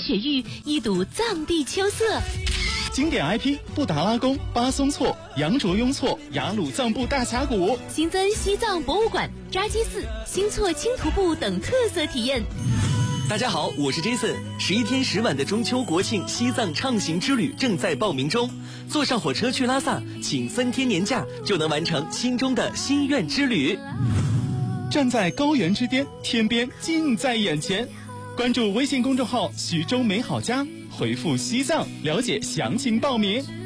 雪域，一睹藏地秋色。 经典 IP 布达拉宫、巴松措、羊卓雍措、雅鲁藏布大峡谷， 新增西藏博物馆、扎基寺、星措青徒步等特色体验。 大家好，我是 Jason。11天10晚的中秋国庆西藏畅行之旅正在报名中，坐上火车去拉萨，请3天年假就能完成心中的心愿之旅。 站在高原之巅，天边近在眼前。关注微信公众号徐州美好家，回复西藏了解详情报名。